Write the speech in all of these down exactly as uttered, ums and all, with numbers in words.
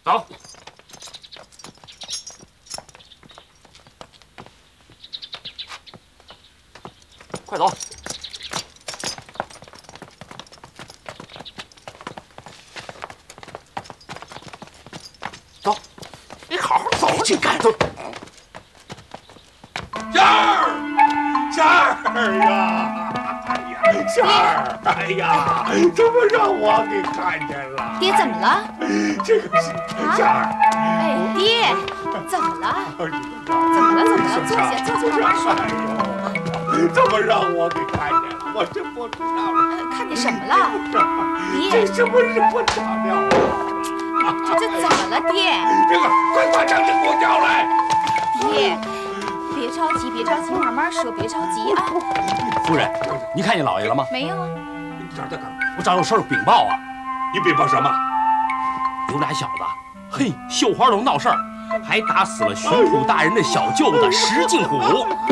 走。快走！走，你好好走，你干走。 仙儿，仙儿呀！哎呀，仙儿，哎呀，怎么让我给看见了？ 爹，怎么了？ 这个是仙儿。 哎，爹，怎么了？怎么了？怎么了？坐下，坐下，慢慢说。 怎么让我给看见了？我真不知道了。 看见什么了？ 爹，这什么是不得了啊！ 这这怎么了，爹？ 这个，快把张经给我叫来。 爹，别着急，别着急，慢慢说，别着急啊。 夫人，你看见老爷了吗？ 没有啊。 你找他干嘛？ 我找有事儿禀报啊。 你禀报什么？ 有俩小子，嘿，绣花楼闹事儿，还打死了巡捕大人的小舅子石敬虎。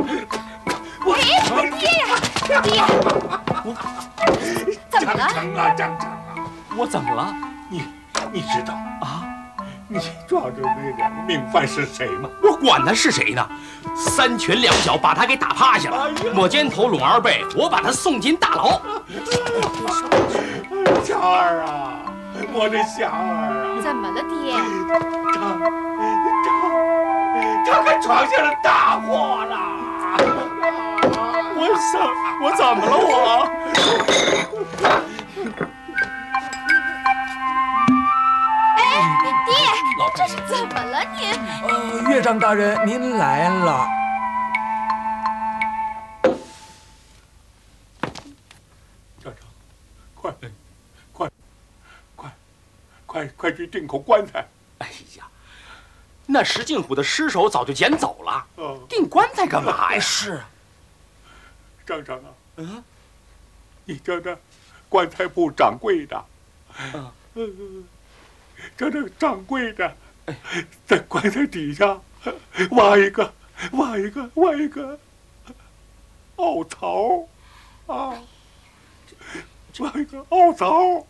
哎，爹呀，爹， 我怎么了？ 张成啊，张成啊， 我怎么了？ 你你知道啊？ 你抓住那两个命犯是谁吗？ 我管他是谁呢，三拳两脚把他给打趴下了，抹肩头拢二背，我把他送进大牢。 小儿啊，我的小儿啊， 怎么了，爹？ 他他他可闯下了大祸了！ 我怎我怎么了我？ 哎，爹，这是怎么了您？ 呃，岳丈大人，您来了。 小张，快快快快快去订口棺材！ 哎呀，那石敬虎的尸首早就捡走了， 哦， 订棺材干嘛呀？ 是。 张成啊， 嗯， 你叫那棺材铺掌柜的， 嗯， 叫那掌柜的，在棺材底下挖一个，挖一个，挖一个凹槽，啊，挖一个凹槽。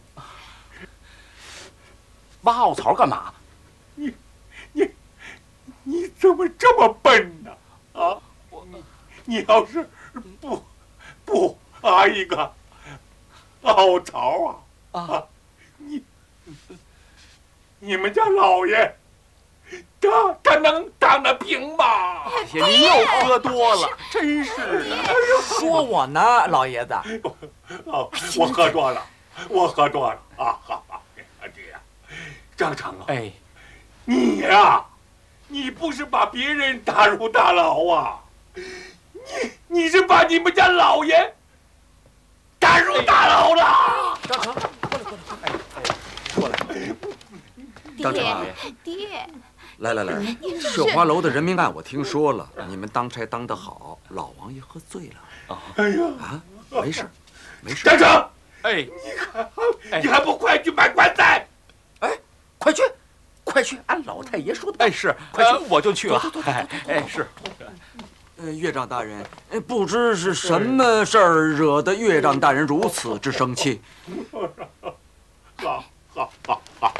挖凹槽干嘛？ 你你你怎么这么笨呢？啊，我你要是不不挖一个凹槽啊啊，你你们家老爷他他能当得平吗？ 哎呀，您又喝多了，真是的。 说我呢，老爷子。 哦，我喝多了，我喝多了啊！好好，爹，张成啊， 哎， 你呀，你不是把别人打入大牢啊，你你是把你们家老爷打入大牢了。 张成，过来，过来，张成啊， 爹， 来来来，绣花楼的人命案我听说了，你们当差当得好，老王爷喝醉了。 哎呀， 啊，没事，没事。 张成， 哎， 你还你还不快去买棺材？ 哎，快去，快去，按老太爷说的。 哎，是，快去，我就去了。哎，哎，是。 呃，岳丈大人，不知是什么事儿惹得岳丈大人如此之生气。 好，好，好，好。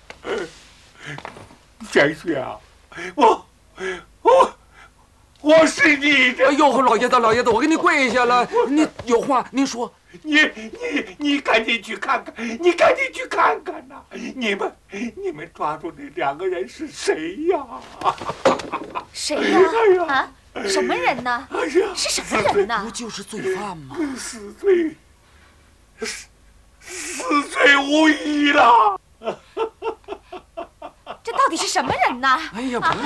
贤婿啊，我我我是你的。 哎呦，老爷子，老爷子，我给你跪下了，你有话您说。 你你你赶紧去看看，你赶紧去看看呐！你们你们抓住那两个人是谁呀？ 谁呀？ 哎呀啊，什么人呢？ 哎呀， 是什么人呢不？就是罪犯吗？ 死罪，死死罪无疑了。 这到底是什么人呢？ 哎呀，不